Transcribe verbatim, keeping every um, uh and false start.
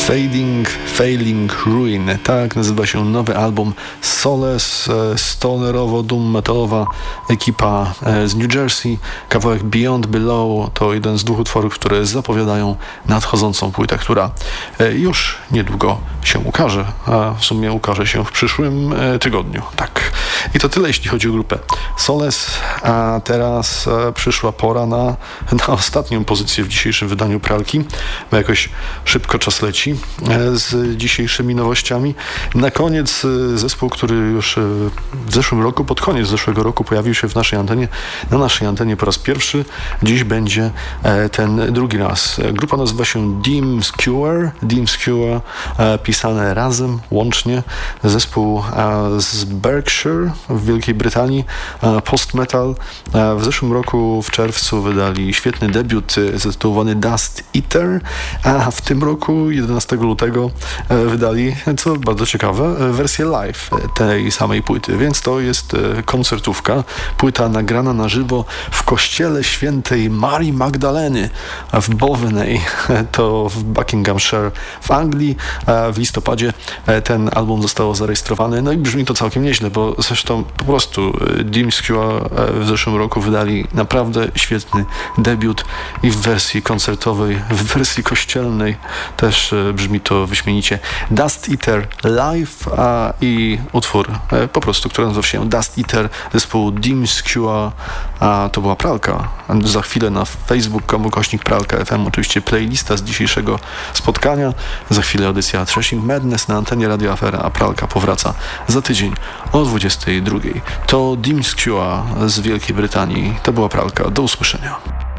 Fading, Failing Ruin, tak nazywa się nowy album Solace, stonerowo-doom metalowa ekipa z New Jersey. Kawałek Beyond Below to jeden z dwóch utworów, które zapowiadają nadchodzącą płytę, która już niedługo się ukaże, a w sumie ukaże się w przyszłym tygodniu. Tak. I to tyle, jeśli chodzi o grupę Solace, a teraz przyszła pora na, na ostatnią pozycję w dzisiejszym wydaniu Pralki, bo jakoś szybko czas leci z dzisiejszymi nowościami. Na koniec zespół, który już w zeszłym roku, pod koniec zeszłego roku pojawił się w naszej antenie, na naszej antenie po raz pierwszy. Dziś będzie ten drugi raz. Grupa nazywa się Dim Skewer, Dim Skewer, pisane razem, łącznie. Zespół z Berkshire w Wielkiej Brytanii, post-metal. W zeszłym roku w czerwcu wydali świetny debiut zatytułowany Dust Eater, a w tym roku jedenastego lutego wydali, co bardzo ciekawe, wersję live tej samej płyty, więc to jest koncertówka, płyta nagrana na żywo w kościele świętej Marii Magdaleny w Boveney, to w Buckinghamshire w Anglii. W listopadzie ten album został zarejestrowany, no i brzmi to całkiem nieźle, bo zresztą po prostu Dim Skewer w zeszłym roku wydali naprawdę świetny debiut i w wersji koncertowej, w wersji kościelnej też brzmi to wyśmienicie. Dust Eater live, a i utwór po prostu, który nazywa się Dust Eater, zespół Dim Skewer, a to była Pralka. Za chwilę na Facebook komu kośnik Pralka F M oczywiście playlista z dzisiejszego spotkania. Za chwilę audycja Thrashing Madness na antenie Radio Afera, a Pralka powraca za tydzień o dwudziestej drugiej. To Dim Skewer z Wielkiej Brytanii. To była Pralka. Do usłyszenia.